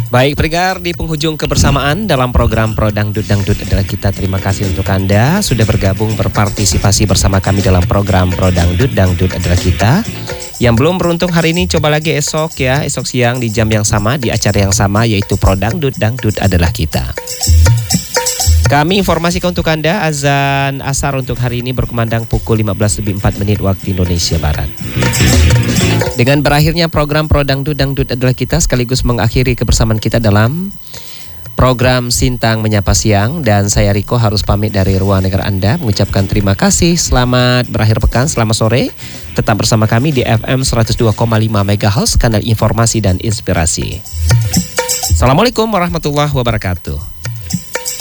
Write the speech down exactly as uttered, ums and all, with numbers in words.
Baik pendengar, di penghujung kebersamaan dalam program Pro Dangdut Dangdut adalah kita. Terima kasih untuk Anda sudah bergabung berpartisipasi bersama kami dalam program Pro Dangdut Dangdut adalah kita. Yang belum beruntung hari ini coba lagi esok ya, esok siang di jam yang sama, di acara yang sama, yaitu Pro Dangdut Dangdut adalah kita. Kami informasikan untuk Anda, azan asar untuk hari ini berkumandang pukul lima belas lebih empat menit waktu Indonesia Barat. Dengan berakhirnya program Pro Dangdut Dangdut adalah kita, sekaligus mengakhiri kebersamaan kita dalam program Sintang Menyapa Siang. Dan saya Riko harus pamit dari ruang negara Anda, mengucapkan terima kasih. Selamat berakhir pekan, selamat sore. Tetap bersama kami di F M seratus dua koma lima MHz, kanal informasi dan inspirasi. Assalamualaikum warahmatullahi wabarakatuh.